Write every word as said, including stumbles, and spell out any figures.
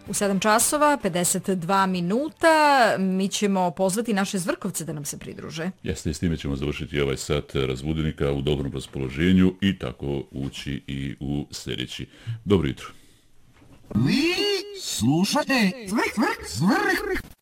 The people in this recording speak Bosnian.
U sedam časova, pedeset dva minuta, mi ćemo pozvati naše Zvrkovce da nam se pridruže. Jeste, i s time ćemo završiti ovaj sat razbudenika u dobrom raspoloženju i tako ući i u sljedeći. Dobro jutro. Vi slušate Zvrk, Zvrk, Zvrk.